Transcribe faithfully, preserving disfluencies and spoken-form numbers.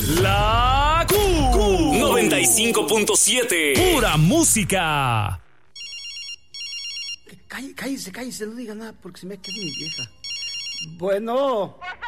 La Q noventa y cinco punto siete. Pura música. Cállese, cállese, no diga nada porque se me queda mi vieja. Bueno.